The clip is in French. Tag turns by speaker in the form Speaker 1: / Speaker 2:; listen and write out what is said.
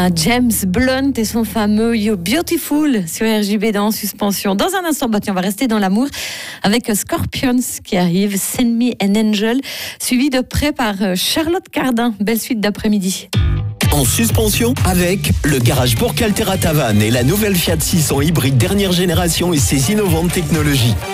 Speaker 1: James Blunt et son fameux You're Beautiful sur RJB dans Suspension. Dans un instant, on va rester dans l'amour avec Scorpions qui arrive, Send Me an Angel, suivi de près par Charlotte Cardin. Belle suite d'après-midi.
Speaker 2: En suspension avec le garage Porc Altera Tavannes et la nouvelle Fiat 600 hybride dernière génération et ses innovantes technologies.